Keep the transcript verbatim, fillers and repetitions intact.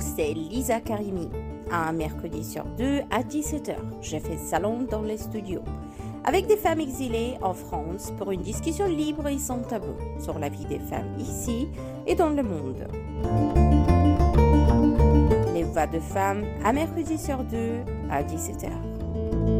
c'est Lisa Karimi. Un mercredi sur deux à dix-sept heures, je fais salon dans les studios avec des femmes exilées en France pour une discussion libre et sans tabou sur la vie des femmes ici et dans le monde. Les voix de femmes à mercredi sur deux à dix-sept heures.